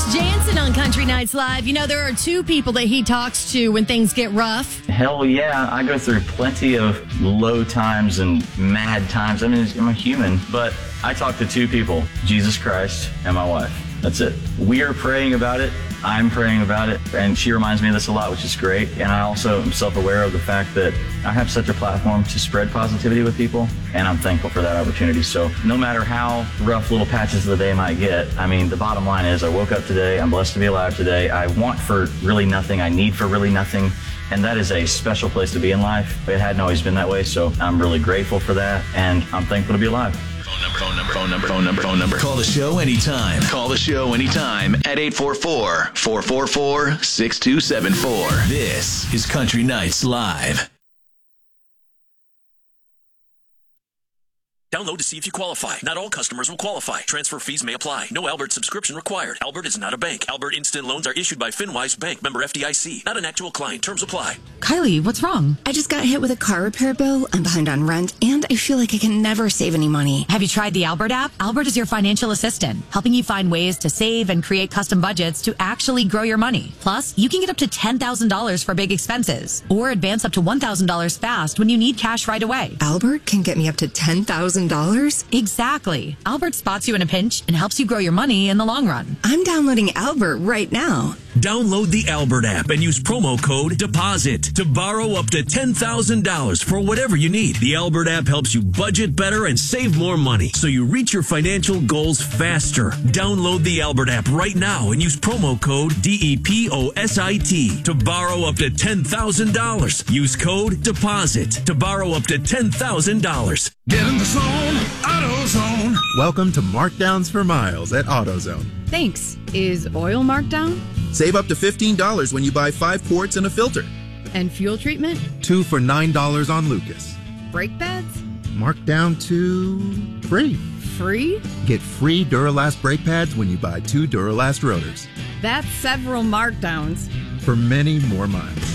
Chris Jansen on Country Nights Live. You know, there are two people that he talks to when things get rough. Hell yeah, I go through plenty of low times and mad times. I mean, I'm a human, but I talk to two people, Jesus Christ and my wife. That's it. We are praying about it. I'm praying about it, and she reminds me of this a lot, which is great. And I also am self-aware of the fact that I have such a platform to spread positivity with people, and I'm thankful for that opportunity. So no matter how rough little patches of the day might get, I mean, the bottom line is I woke up today, I'm blessed to be alive today. I want for really nothing, I need for really nothing, and that is a special place to be in life. It hadn't always been that way, so I'm really grateful for that, and I'm thankful to be alive. Phone number. Call the show anytime. Call the show anytime at 844-444-6274. This is Country Nights Live. Download to see if you qualify. Not all customers will qualify. Transfer fees may apply. No Albert subscription required. Albert is not a bank. Albert Instant Loans are issued by FinWise Bank, member FDIC. Not an actual client. Terms apply. Kylie, what's wrong? I just got hit with a car repair bill. I'm behind on rent, and I feel like I can never save any money. Have you tried the Albert app? Albert is your financial assistant, helping you find ways to save and create custom budgets to actually grow your money. Plus, you can get up to $10,000 for big expenses, or advance up to $1,000 fast when you need cash right away. Albert can get me up to $10,000? Exactly. Albert spots you in a pinch and helps you grow your money in the long run. I'm downloading Albert right now. Download the Albert app and use promo code DEPOSIT to borrow up to $10,000 for whatever you need. The Albert app helps you budget better and save more money so you reach your financial goals faster. Download the Albert app right now and use promo code DEPOSIT to borrow up to $10,000. Use code DEPOSIT to borrow up to $10,000. Get in the zone, AutoZone. Welcome to Markdowns for Miles at AutoZone. Thanks. Is oil marked down? Save up to $15 when you buy 5 quarts and a filter. And fuel treatment? 2 for $9 on Lucas. Brake pads? Marked down to free. Free? Get free Duralast brake pads when you buy 2 Duralast rotors. That's several markdowns. For many more miles.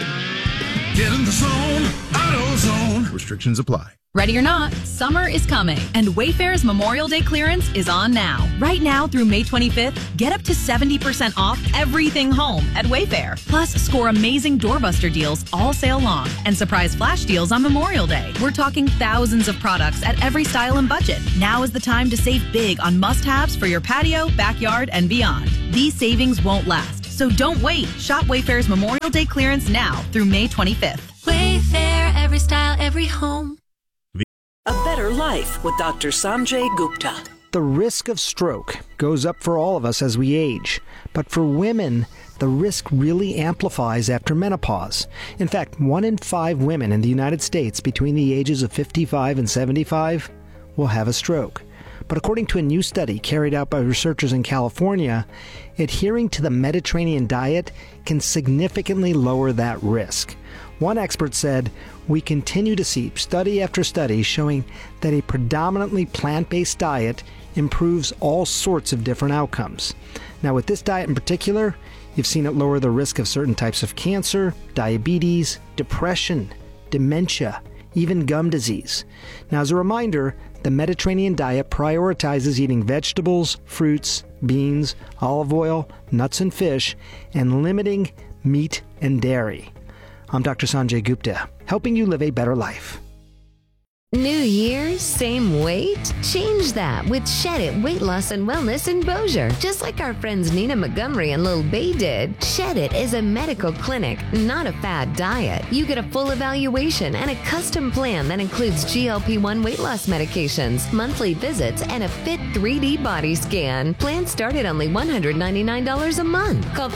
Get in the zone, AutoZone. Restrictions apply. Ready or not, summer is coming, and Wayfair's Memorial Day clearance is on now. Right now through May 25th, get up to 70% off everything home at Wayfair. Plus, score amazing doorbuster deals all sale long and surprise flash deals on Memorial Day. We're talking thousands of products at every style and budget. Now is the time to save big on must-haves for your patio, backyard, and beyond. These savings won't last, so don't wait. Shop Wayfair's Memorial Day clearance now through May 25th. Wayfair, every style, every home. A better life with Dr. Sanjay Gupta. The risk of stroke goes up for all of us as we age, but for women, the risk really amplifies after menopause. In fact, 1 in 5 women in the United States between the ages of 55 and 75 will have a stroke. But according to a new study carried out by researchers in California, adhering to the Mediterranean diet can significantly lower that risk. One expert said, "We continue to see study after study showing that a predominantly plant-based diet improves all sorts of different outcomes." Now, with this diet in particular, you've seen it lower the risk of certain types of cancer, diabetes, depression, dementia, even gum disease. Now, as a reminder, the Mediterranean diet prioritizes eating vegetables, fruits, beans, olive oil, nuts and fish, and limiting meat and dairy. I'm Dr. Sanjay Gupta, helping you live a better life. New Year, same weight? Change that with Shed It Weight Loss and Wellness in Bossier. Just like our friends Nina Montgomery and Lil Bay did, Shed It is a medical clinic, not a fad diet. You get a full evaluation and a custom plan that includes GLP-1 weight loss medications, monthly visits, and a fit 3D body scan. Plans start at only $199 a month. Call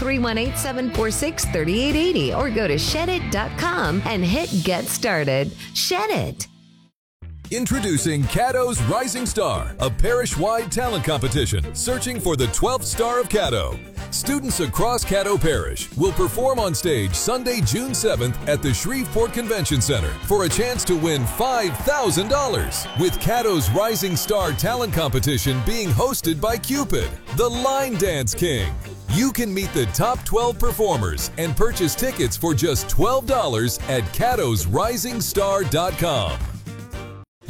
318-746-3880 or go to shedit.com and hit Get Started. Shed It. Introducing Caddo's Rising Star, a parish-wide talent competition searching for the 12th star of Caddo. Students across Caddo Parish will perform on stage Sunday, June 7th at the Shreveport Convention Center for a chance to win $5,000. With Caddo's Rising Star talent competition being hosted by Cupid, the Line Dance King. You can meet the top 12 performers and purchase tickets for just $12 at caddosrisingstar.com.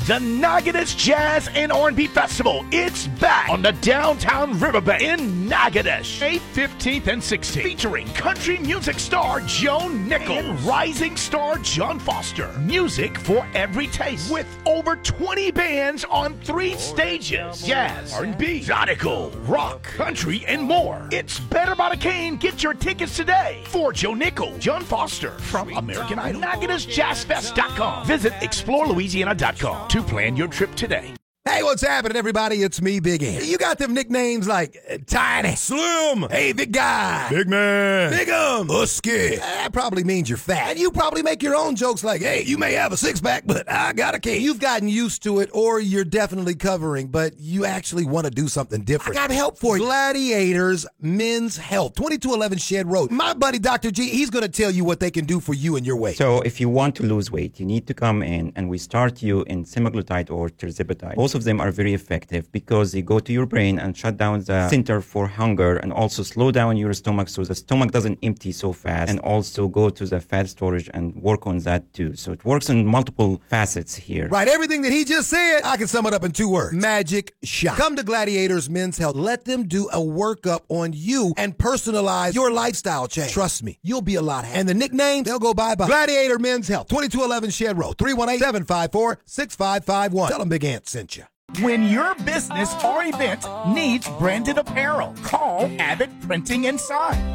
The Natchitoches Jazz and R&B Festival. It's back on the downtown riverbank in Natchitoches, May 15th and 16th, featuring country music star Joe Nichols and rising star John Foster. Music for every taste, with over 20 bands on 3 stages: jazz, R&B, exotical, rock, country, and more. It's better by the cane. Get your tickets today for Joe Nichols, John Foster from American Idol. NatchitochesJazzFest.com. Visit ExploreLouisiana.com to plan your trip today. Hey, what's happening, everybody? It's me, Big Ant. You got them nicknames like Tiny, Slim, hey, Big Guy, Big Man, Big Husky. That probably means you're fat. And you probably make your own jokes like, hey, you may have a six-pack, but I got a cake. You've gotten used to it, or you're definitely covering, but you actually want to do something different. I got help for you. Gladiators Men's Health, 2211 Shed Road. My buddy, Dr. G, he's going to tell you what they can do for you and your weight. So if you want to lose weight, you need to come in, and we start you in semaglutide or tirzepatide. Both of them are very effective because they go to your brain and shut down the center for hunger, and also slow down your stomach so the stomach doesn't empty so fast, and also go to the fat storage and work on that too. So it works on multiple facets here. Right, everything that he just said, I can sum it up in 2 words. Magic shot. Come to Gladiators Men's Health. Let them do a workup on you and personalize your lifestyle change. Trust me, you'll be a lot happier. And the nickname, they'll go by Gladiator Men's Health, 2211 Shed Road, 318-754-6551. Tell them Big Ant sent you. When your business or event needs branded apparel, call Abbott Printing and Sign.